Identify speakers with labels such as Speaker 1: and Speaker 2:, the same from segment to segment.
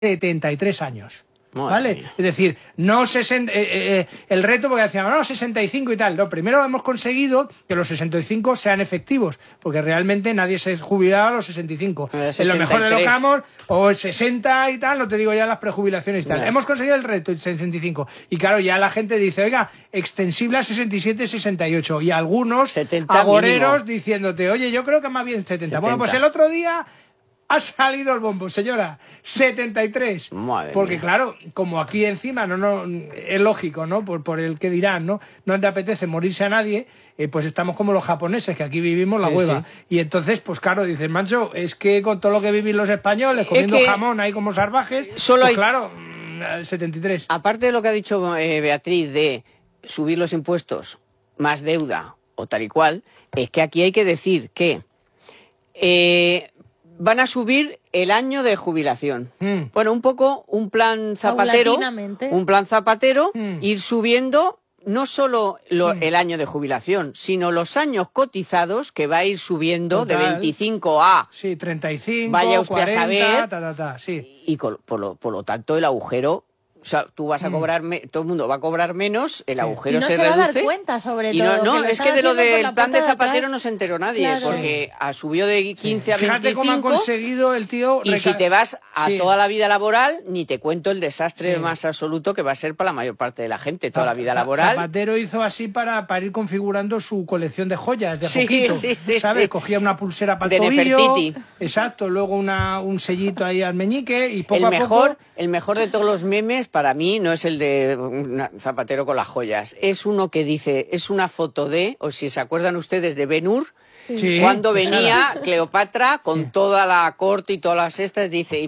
Speaker 1: 73 años.
Speaker 2: Madre
Speaker 1: ¿Vale? Es decir, no el reto, porque decían, no, 65 y tal. No, primero hemos conseguido que los 65 sean efectivos, porque realmente nadie se jubilaba a los 65. En lo mejor de los casos, o 60 y tal, no te digo ya las prejubilaciones y tal. Hemos conseguido el reto, el 65. Y claro, ya la gente dice, oiga, extensible a 67, 68. Y algunos agoreros diciéndote, oye, yo creo que más bien 70. Bueno, pues el otro día ha salido el bombo, señora, 73.
Speaker 2: Madre
Speaker 1: porque
Speaker 2: mía.
Speaker 1: claro, como aquí encima no es lógico, ¿no? Por el que dirán, ¿no? No te apetece morirse a nadie, pues estamos como los japoneses, que aquí vivimos la hueva. Sí. Y entonces, pues claro, dices, macho, es que con todo lo que vivís los españoles, comiendo jamón ahí como salvajes,
Speaker 2: solo
Speaker 1: pues claro, 73.
Speaker 2: Aparte de lo que ha dicho Beatriz de subir los impuestos, más deuda o tal y cual, es que aquí hay que decir que van a subir el año de jubilación. Bueno, un poco un plan Zapatero, ir subiendo no solo el año de jubilación, sino los años cotizados, que va a ir subiendo. Total. De 25 a...
Speaker 1: Sí, 35,
Speaker 2: vaya usted
Speaker 1: 40,
Speaker 2: a saber,
Speaker 1: sí.
Speaker 2: Y por lo tanto el agujero... O sea, tú vas a cobrar, todo el mundo va a cobrar menos, el agujero se reduce.
Speaker 3: Y no se va a dar cuenta, sobre todo.
Speaker 2: No, es que de lo del plan de Zapatero no se enteró nadie,
Speaker 3: claro.
Speaker 2: Porque subió de 15 a 25.
Speaker 1: Fíjate cómo ha conseguido el tío...
Speaker 2: Y si te vas a toda la vida laboral, ni te cuento el desastre más absoluto que va a ser para la mayor parte de la gente, toda la vida laboral.
Speaker 1: Zapatero hizo así para ir configurando su colección de joyas, de poquito, ¿sabes? Cogía una pulsera para el tobillo, exacto, luego un sellito ahí al meñique y poco a poco...
Speaker 2: El mejor de todos los memes para mí no es el de Zapatero con las joyas, es uno que dice, es una foto de, o si se acuerdan ustedes de Ben-Hur, cuando venía Cleopatra con toda la corte y todas las estas, dice,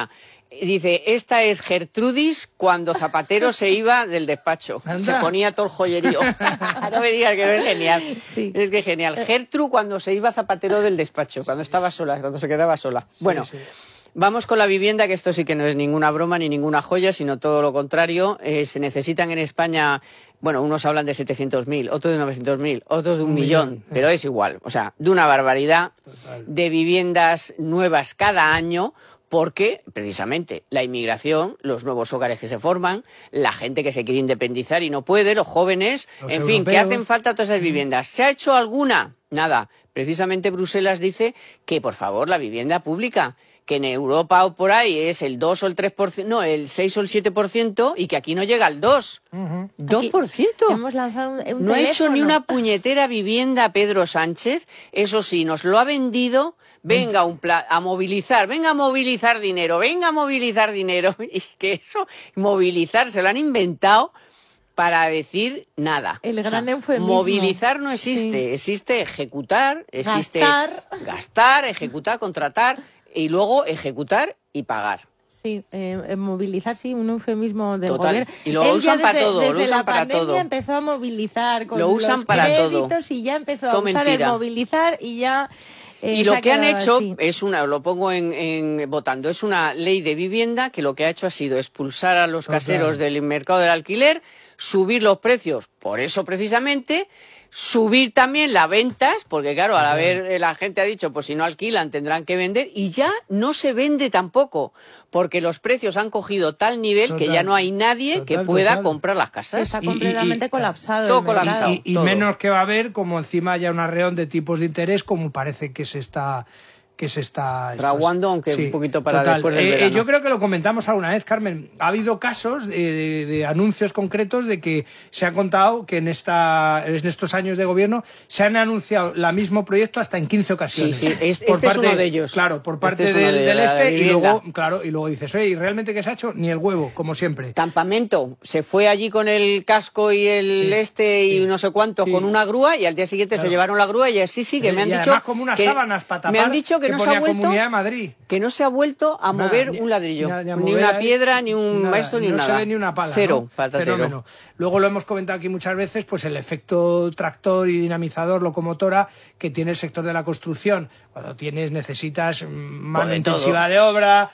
Speaker 2: esta es Gertrudis cuando Zapatero se iba del despacho. Se ponía todo el joyerío. No me digas que no es genial. Sí. Es que es genial. Gertrude cuando se iba Zapatero del despacho, cuando estaba sola, cuando se quedaba sola. Bueno. Vamos con la vivienda, que esto sí que no es ninguna broma ni ninguna joya, sino todo lo contrario. Se necesitan en España, bueno, unos hablan de 700.000, otros de 900.000, otros de 1 millón, pero es igual. O sea, de una barbaridad de viviendas nuevas cada año, porque precisamente la inmigración, los nuevos hogares que se forman, la gente que se quiere independizar y no puede, los jóvenes, en fin, que hacen falta todas esas viviendas. ¿Se ha hecho alguna? Nada. Precisamente Bruselas dice que, por favor, la vivienda pública, que en Europa o por ahí es el 2 o el 3%, no, el 6 o el 7%, y que aquí no llega al 2. 2%.
Speaker 3: Hemos lanzado un
Speaker 2: no ha hecho ni una puñetera vivienda Pedro Sánchez. Eso sí, nos lo ha vendido. Venga a movilizar dinero, venga a movilizar dinero. Y que eso, movilizar, se lo han inventado para decir nada.
Speaker 3: El gran eufemismo.
Speaker 2: Movilizar no existe, existe ejecutar, existe gastar, ejecutar, contratar, y luego ejecutar y pagar.
Speaker 3: Sí, movilizar, sí, un eufemismo del gobierno.
Speaker 2: Y lo usan para todo,
Speaker 3: desde la pandemia empezó a movilizar con
Speaker 2: lo usan
Speaker 3: los
Speaker 2: para
Speaker 3: créditos
Speaker 2: todo.
Speaker 3: Y ya empezó a usar el movilizar y ya...
Speaker 2: y lo que han hecho es lo pongo votando, es una ley de vivienda que lo que ha hecho ha sido expulsar a los caseros del mercado del alquiler, subir los precios, por eso precisamente, subir también las ventas, porque claro, al haber la gente ha dicho, pues si no alquilan tendrán que vender, y ya no se vende tampoco, porque los precios han cogido tal nivel que ya no hay nadie que pueda comprar las casas.
Speaker 3: Está completamente colapsado.
Speaker 2: Todo colapsado.
Speaker 1: Y menos que va a haber, como encima haya un arreón de tipos de interés, como parece que se está
Speaker 2: fraguando, aunque un poquito para después del verano.
Speaker 1: Yo creo que lo comentamos alguna vez, Carmen. Ha habido casos de anuncios concretos de que se ha contado que en estos años de gobierno se han anunciado el mismo proyecto hasta en 15 ocasiones.
Speaker 2: Sí, este es uno de ellos.
Speaker 1: Claro, por parte y luego dices, oye, ¿y realmente qué se ha hecho? Ni el huevo, como siempre.
Speaker 2: Campamento, se fue allí con el casco y y no sé cuánto con una grúa, y al día siguiente se llevaron la grúa, y así que me han dicho
Speaker 1: como unas sábanas para tapar.
Speaker 2: Me han dicho que no se ha vuelto,
Speaker 1: Comunidad de Madrid.
Speaker 2: Que no se ha vuelto a mover un ladrillo, ni una piedra, ni un maestro, ni nada.
Speaker 1: No se ve ni una pala.
Speaker 2: Cero,
Speaker 1: fenómeno. Luego lo hemos comentado aquí muchas veces, pues el efecto tractor y dinamizador, locomotora, que tiene el sector de la construcción. Cuando necesitas mano intensiva de obra,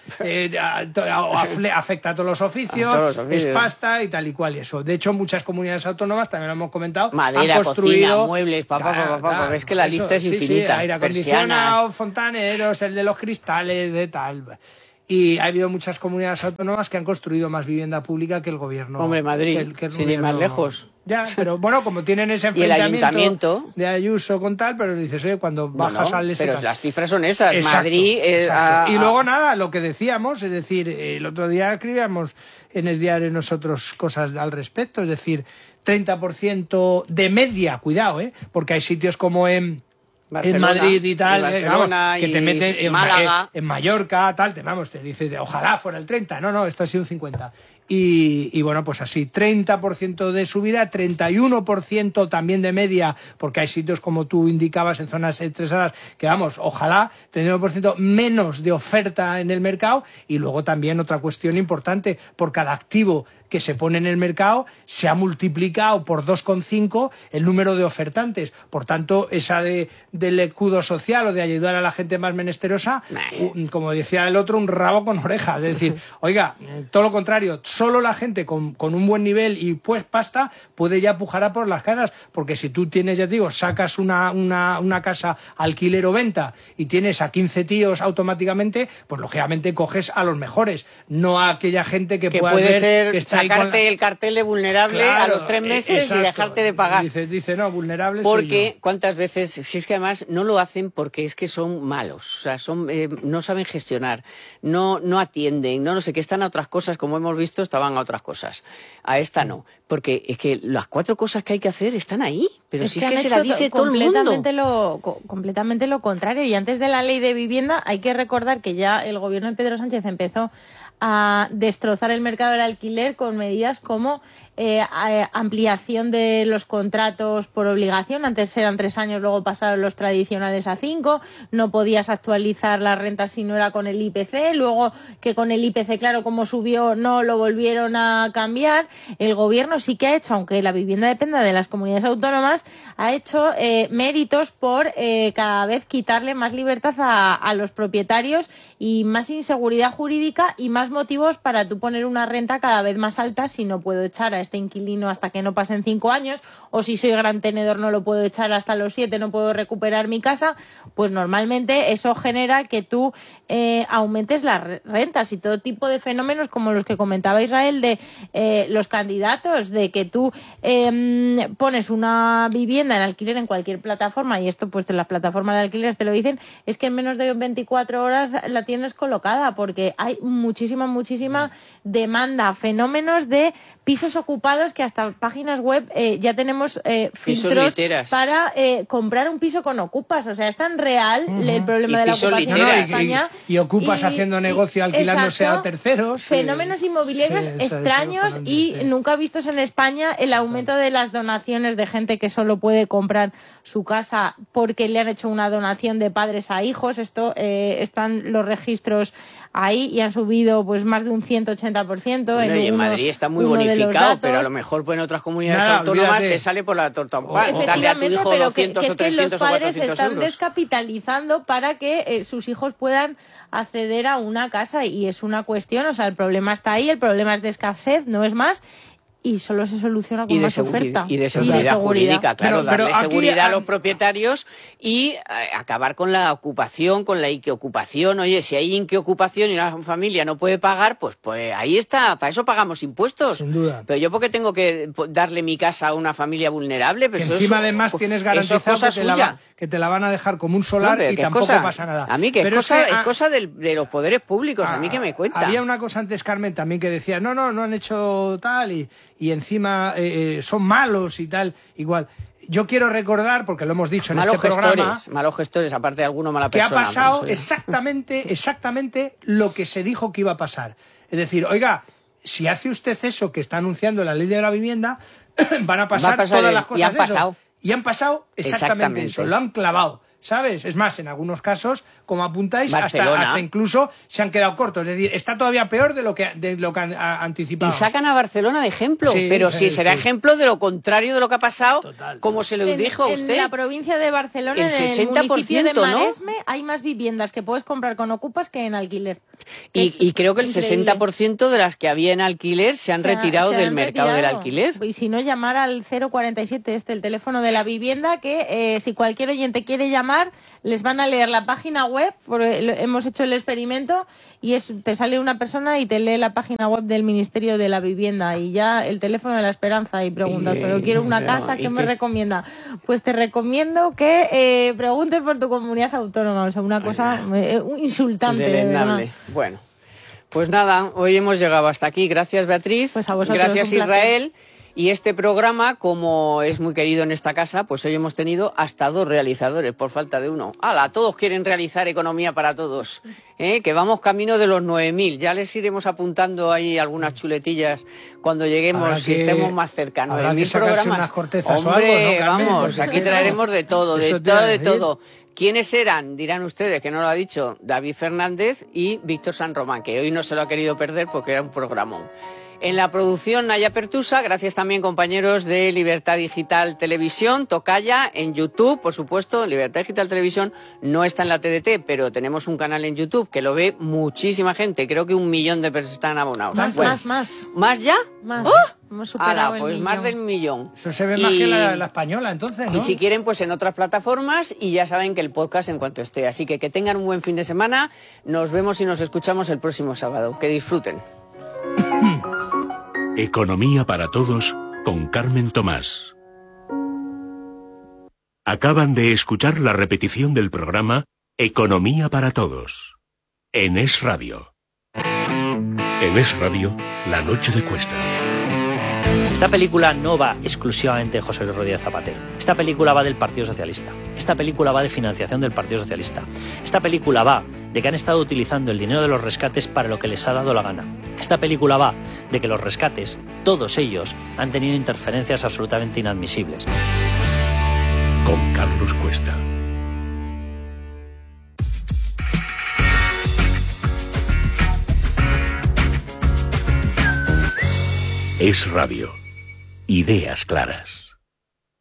Speaker 1: afecta a todos los oficios, es pasta y tal y cual y eso. De hecho, muchas comunidades autónomas, también lo hemos comentado,
Speaker 2: madera,
Speaker 1: han construido
Speaker 2: cocina, muebles, es que la lista es infinita.
Speaker 1: Aire acondicionado, fontaneros, el de los cristales, de tal. y ha habido muchas comunidades autónomas que han construido más vivienda pública que el gobierno.
Speaker 2: Hombre, Madrid, sin ir más lejos.
Speaker 1: Ya, pero bueno, como tienen ese enfrentamiento de Ayuso con tal, pero dices, cuando bajas al...
Speaker 2: Pero las cifras son esas,
Speaker 1: exacto,
Speaker 2: Madrid...
Speaker 1: y luego nada, lo que decíamos, es decir, el otro día escribíamos en Es Diario nosotros cosas al respecto, es decir, 30% de media, cuidado, porque hay sitios como en Madrid y tal, que te meten en Mallorca, tal, te dice, ojalá fuera el 30, no, esto ha sido un 50. Y bueno, pues así, 30% de subida, 31% también de media, porque hay sitios como tú indicabas en zonas estresadas, que vamos, ojalá, 31% menos de oferta en el mercado, y luego también otra cuestión importante, por cada activo que se pone en el mercado, se ha multiplicado por 2,5 el número de ofertantes. Por tanto, esa del escudo social o de ayudar a la gente más menesterosa, como decía el otro, un rabo con oreja. Es decir, oiga, todo lo contrario, solo la gente con un buen nivel y pues pasta puede ya pujar a por las casas, porque si tú tienes, ya te digo, sacas una casa alquiler o venta y tienes a 15 tíos automáticamente, pues lógicamente coges a los mejores, no a aquella gente que pueda ver
Speaker 2: ser
Speaker 1: que está
Speaker 2: sacarte el cartel de vulnerable a los 3 meses exacto. Y dejarte de pagar.
Speaker 1: Dice, no, vulnerable
Speaker 2: porque
Speaker 1: soy yo.
Speaker 2: ¿Cuántas veces? Si es que además no lo hacen porque es que son malos, o sea, no saben gestionar, no atienden, no sé, que están a otras cosas, como hemos visto, estaban a otras cosas. A esta no, porque es que las 4 cosas que hay que hacer están ahí, pero si es que se la dice todo el mundo.
Speaker 3: Completamente lo contrario, y antes de la ley de vivienda hay que recordar que ya el gobierno de Pedro Sánchez empezó a destrozar el mercado del alquiler con medidas como ampliación de los contratos por obligación. Antes eran 3 años, luego pasaron los tradicionales a 5. No podías actualizar las rentas si no era con el IPC. Luego que con el IPC, claro, como subió, no lo volvieron a cambiar. El gobierno sí que ha hecho, aunque la vivienda dependa de las comunidades autónomas, ha hecho méritos por cada vez quitarle más libertad a los propietarios y más inseguridad jurídica y más motivos para tú poner una renta cada vez más alta si no puedo echar a este inquilino hasta que no pasen 5 años, o si soy gran tenedor no lo puedo echar hasta los 7, no puedo recuperar mi casa. Pues normalmente eso genera que tú aumentes las rentas y todo tipo de fenómenos como los que comentaba Israel de los candidatos, de que tú pones una vivienda en alquiler en cualquier plataforma, y esto pues de las plataformas de alquileres te lo dicen, es que en menos de 24 horas la tienes colocada, porque hay muchísima demanda, fenómenos de pisos ocupados, que hasta páginas web ya tenemos filtros para comprar un piso con ocupas. O sea, es tan real el problema de la ocupación en España.
Speaker 1: Y ocupas haciendo negocio alquilándose a terceros.
Speaker 3: Fenómenos inmobiliarios extraños y nunca vistos en España. El aumento de las donaciones de gente que solo puede comprar su casa porque le han hecho una donación de padres a hijos. Esto están los registros ahí y han subido pues más de un 180%.
Speaker 2: Bueno, y en Madrid está muy bonificado, pero a lo mejor pues, en otras comunidades autónomas te sale por la torta un pan. Darle a tu hijo 200 o 300 o 400 euros. Los padres
Speaker 3: están descapitalizando para que sus hijos puedan acceder a una casa, y es una cuestión, o sea, el problema está ahí, el problema es de escasez, no es más. Y solo se soluciona con más oferta.
Speaker 2: Y de seguridad jurídica, claro, darle seguridad a los propietarios y acabar con la ocupación, con la inquiocupación. Oye, si hay inquiocupación y una familia no puede pagar, pues ahí está, para eso pagamos impuestos.
Speaker 1: Sin duda.
Speaker 2: Pero yo, ¿por qué tengo que darle mi casa a una familia vulnerable? Pues
Speaker 1: encima además tienes garantizado que te la van a dejar como un solar y tampoco pasa nada.
Speaker 2: A mí que es cosa de los poderes públicos, a mí que me cuenta.
Speaker 1: Había una cosa antes, Carmen, también que decía, no han hecho tal y encima son malos y tal, igual. Yo quiero recordar, porque lo hemos dicho en este programa...
Speaker 2: Malos gestores, aparte de alguno mala persona.
Speaker 1: Que ha pasado exactamente lo que se dijo que iba a pasar. Es decir, oiga, si hace usted eso que está anunciando la ley de la vivienda, van a pasar todas las cosas. Y han pasado exactamente eso, lo han clavado. ¿Sabes? Es más, en algunos casos, como apuntáis, hasta incluso se han quedado cortos. Es decir, está todavía peor de lo que han anticipado.
Speaker 2: Y sacan a Barcelona de ejemplo, pero será ejemplo de lo contrario de lo que ha pasado, como se lo dijo a usted.
Speaker 3: En la provincia de Barcelona, en el municipio de Maresme, hay más viviendas que puedes comprar con ocupas que en alquiler.
Speaker 2: Y creo que el 60% de las que había en alquiler se han retirado del mercado del alquiler.
Speaker 3: Y si no, llamar al 047, el teléfono de la vivienda, que si cualquier oyente quiere llamar, pagar, les van a leer la página web, porque hemos hecho el experimento, y te sale una persona y te lee la página web del Ministerio de la Vivienda, y ya el teléfono de la esperanza, y preguntas, pero quiero una casa, ¿qué me recomienda? Pues te recomiendo que preguntes por tu comunidad autónoma, o sea, una cosa insultante. De verdad.
Speaker 2: Bueno, pues nada, hoy hemos llegado hasta aquí. Gracias, Beatriz.
Speaker 3: Pues a vosotros,
Speaker 2: gracias, Israel. Y este programa, como es muy querido en esta casa, pues hoy hemos tenido hasta 2 realizadores, por falta de uno. ¡Hala! Todos quieren realizar Economía para Todos, que vamos camino de los 9.000. Ya les iremos apuntando ahí algunas chuletillas cuando lleguemos y estemos más cerca. 9.000 programas.
Speaker 1: Unas cortezas
Speaker 2: Hombre,
Speaker 1: o algo, ¿no,
Speaker 2: vamos, aquí traeremos de todo, de todo. ¿Quiénes eran? Dirán ustedes, que no lo ha dicho, David Fernández y Víctor San Román, que hoy no se lo ha querido perder porque era un programón. En la producción, Naya Pertusa, gracias también, compañeros de Libertad Digital Televisión, Tocaya, en YouTube, por supuesto. Libertad Digital Televisión no está en la TDT, pero tenemos un canal en YouTube que lo ve muchísima gente. Creo que 1 millón de personas están abonados.
Speaker 3: Más.
Speaker 2: ¿Más ya?
Speaker 3: Más. Hemos
Speaker 2: superado el millón. Más del 1 millón.
Speaker 1: Eso se ve más que la española, entonces, ¿no?
Speaker 2: Y si quieren, pues en otras plataformas, y ya saben que el podcast en cuanto esté. Así que tengan un buen fin de semana. Nos vemos y nos escuchamos el próximo sábado. Que disfruten.
Speaker 4: Economía para Todos con Carmen Tomás. Acaban de escuchar la repetición del programa Economía para Todos en Es Radio. En Es Radio, La Noche de Cuesta.
Speaker 5: Esta película no va exclusivamente de José Luis Rodríguez Zapatero. Esta película va del Partido Socialista. Esta película va de financiación del Partido Socialista. Esta película va de que han estado utilizando el dinero de los rescates para lo que les ha dado la gana. Esta película va de que los rescates, todos ellos, han tenido interferencias absolutamente inadmisibles.
Speaker 4: Con Carlos Cuesta. Es Radio. Ideas claras.